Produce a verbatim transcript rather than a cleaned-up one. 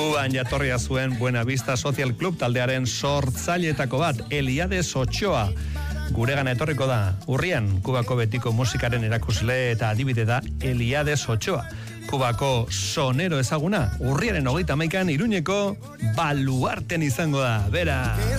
Kuban jatorria zuen Buena Vista Social Club taldearen sortzailetako bat, Eliades Ochoa. Guregan etorriko da, urrian, Kubako betiko musikaren erakusle eta adibide da Eliades Ochoa. Kubako sonero ezaguna, urriaren hogeita hamaikan Iruñeko Baluarten izango da, bera.